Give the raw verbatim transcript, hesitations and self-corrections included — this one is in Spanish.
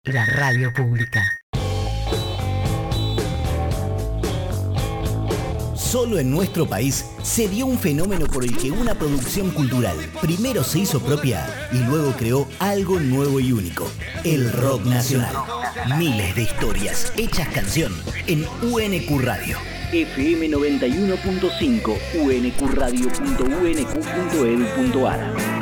La radio pública. Solo en nuestro país se dio un fenómeno por el que una producción cultural primero se hizo propia y luego creó algo nuevo y único: el rock nacional. Miles de historias hechas canción en U N Q Radio. F M noventa y uno punto cinco, u n q radio punto u n q punto e d u punto a r.